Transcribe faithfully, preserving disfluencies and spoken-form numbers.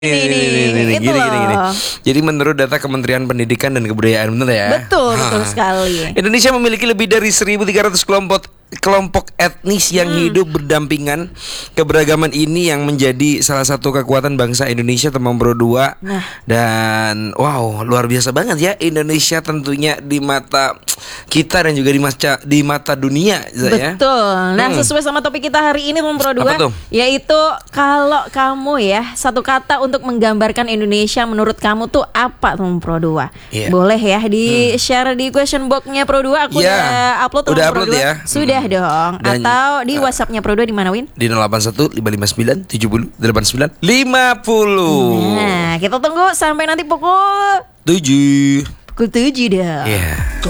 Ini, ini, ini, ini, itu gini, gini, gini. loh. Jadi menurut data Kementerian Pendidikan dan Kebudayaan, benar ya? Betul, betul Ha. sekali. Indonesia memiliki lebih dari seribu tiga ratus kelompok kelompok etnis yang Hmm. hidup berdampingan. Keberagaman ini yang menjadi salah satu kekuatan bangsa Indonesia Temanggung dua. Nah. Dan wow, luar biasa banget ya Indonesia tentunya di mata kita dan juga di mata di mata dunia, Za, ya. Betul. Nah, Hmm. sesuai sama topik kita hari ini Mumpro Apa dua, tuh? yaitu kalau kamu ya satu kata untuk menggambarkan Indonesia menurut kamu tuh apa tuh Mumpro dua? Iya. Boleh ya di share di question box-nya Pro dua. Aku Iya. udah upload tuh Udah Mumpro upload dua. ya? Sudah Hmm. dong. Dan, Atau di uh, WhatsApp-nya Pro dua di mana, Win? Di nol delapan satu lima lima sembilan tujuh nol delapan sembilan lima nol. Nah, kita tunggu sampai nanti pukul Tujuh. pukul tujuh dah. Ya.